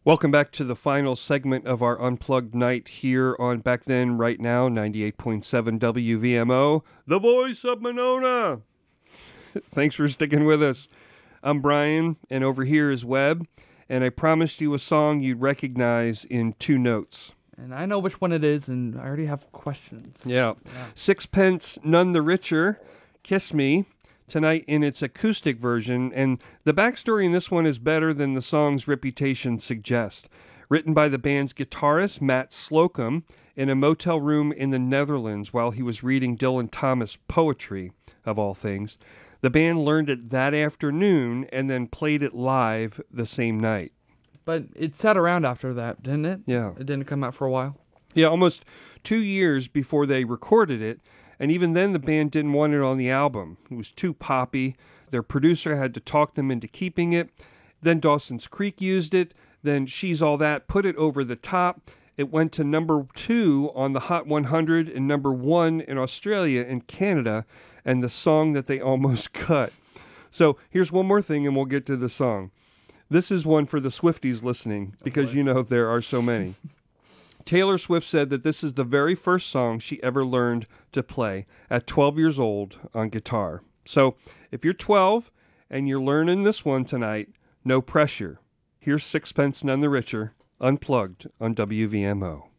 Welcome back to the final segment of our Unplugged night here on Back Then, Right Now, 98.7 WVMO, the voice of Monona. Thanks for sticking with us. I'm Brian, and over here is Webb, and I promised you a song you'd recognize in two notes. And I know which one it is, and I already have questions. Yeah. Sixpence None the Richer, Kiss Me, tonight in its acoustic version, and the backstory in this one is better than the song's reputation suggests. Written by the band's guitarist, Matt Slocum, in a motel room in the Netherlands while he was reading Dylan Thomas poetry, of all things. The band learned it that afternoon and then played it live the same night. But it sat around after that, didn't it? Yeah. It didn't come out for a while? Yeah, almost 2 years before they recorded it, and even then the band didn't want it on the album. It was too poppy. Their producer had to talk them into keeping it. Then Dawson's Creek used it. Then She's All That put it over the top. It went to number 2 on the Hot 100 and number 1 in Australia and Canada, and the song that they almost cut. So here's one more thing, and we'll get to the song. This is one for the Swifties listening, because you know there are so many. Taylor Swift said that this is the very first song she ever learned to play at 12 years old on guitar. So if you're 12 and you're learning this one tonight, no pressure. Here's Sixpence None the Richer, Unplugged on WVMO.